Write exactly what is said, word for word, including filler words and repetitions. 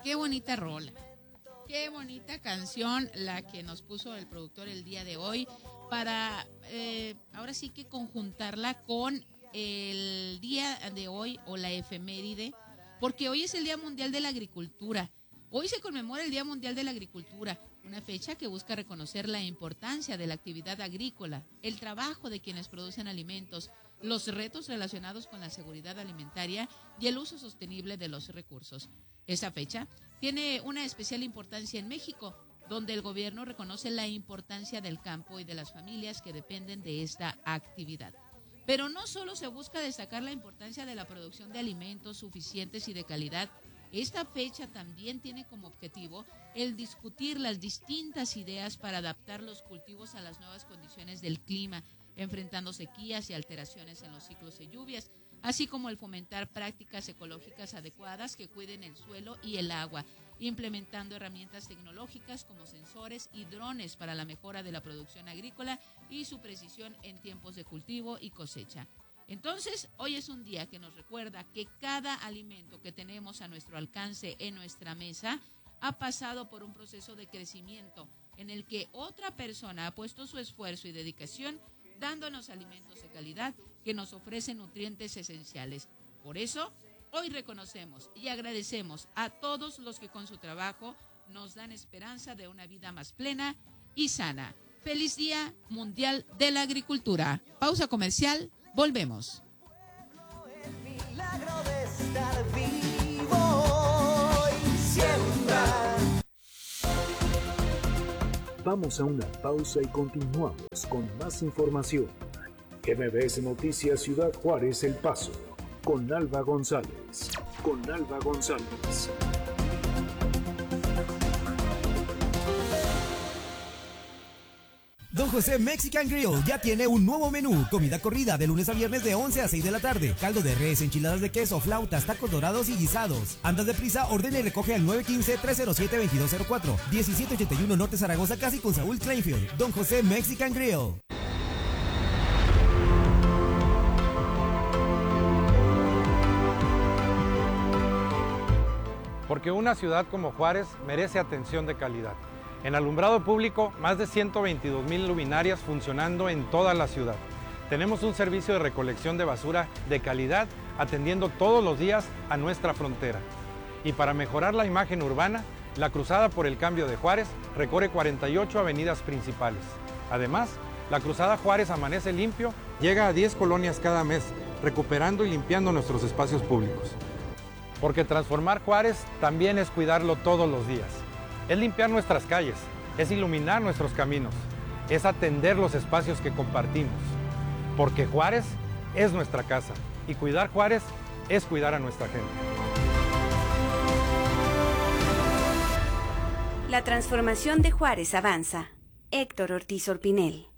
qué bonita rola. Qué bonita canción la que nos puso el productor el día de hoy para eh, ahora sí que conjuntarla con el día de hoy o la efeméride, porque hoy es el Día Mundial de la Agricultura. Hoy se conmemora el Día Mundial de la Agricultura, una fecha que busca reconocer la importancia de la actividad agrícola, el trabajo de quienes producen alimentos, los retos relacionados con la seguridad alimentaria y el uso sostenible de los recursos. Esta fecha tiene una especial importancia en México, donde el gobierno reconoce la importancia del campo y de las familias que dependen de esta actividad. Pero no solo se busca destacar la importancia de la producción de alimentos suficientes y de calidad. Esta fecha también tiene como objetivo el discutir las distintas ideas para adaptar los cultivos a las nuevas condiciones del clima, enfrentando sequías y alteraciones en los ciclos de lluvias, así como el fomentar prácticas ecológicas adecuadas que cuiden el suelo y el agua, implementando herramientas tecnológicas como sensores y drones para la mejora de la producción agrícola y su precisión en tiempos de cultivo y cosecha. Entonces, hoy es un día que nos recuerda que cada alimento que tenemos a nuestro alcance en nuestra mesa ha pasado por un proceso de crecimiento en el que otra persona ha puesto su esfuerzo y dedicación dándonos alimentos de calidad que nos ofrecen nutrientes esenciales. Por eso, hoy reconocemos y agradecemos a todos los que con su trabajo nos dan esperanza de una vida más plena y sana. ¡Feliz Día Mundial de la Agricultura! Pausa comercial, volvemos. El milagro de estar vivo y siembra. Vamos a una pausa y continuamos con más información. M B S Noticias Ciudad Juárez El Paso, con Alba González. Con Alba González. Don José Mexican Grill ya tiene un nuevo menú. Comida corrida de lunes a viernes de once a seis de la tarde. Caldo de res, enchiladas de queso, flautas, tacos dorados y guisados. Andas deprisa, ordena y recoge al nueve uno cinco, tres cero siete, dos dos cero cuatro. diecisiete ochenta y uno Norte Zaragoza, casi con Saúl Kleinfield. Don José Mexican Grill. Porque una ciudad como Juárez merece atención de calidad. En alumbrado público, más de ciento veintidós mil luminarias funcionando en toda la ciudad. Tenemos un servicio de recolección de basura de calidad, atendiendo todos los días a nuestra frontera. Y para mejorar la imagen urbana, la Cruzada por el Cambio de Juárez recorre cuarenta y ocho avenidas principales. Además, la Cruzada Juárez Amanece Limpio llega a diez colonias cada mes, recuperando y limpiando nuestros espacios públicos. Porque transformar Juárez también es cuidarlo todos los días. Es limpiar nuestras calles, es iluminar nuestros caminos, es atender los espacios que compartimos. Porque Juárez es nuestra casa y cuidar Juárez es cuidar a nuestra gente. La transformación de Juárez avanza. Héctor Ortiz Orpinel.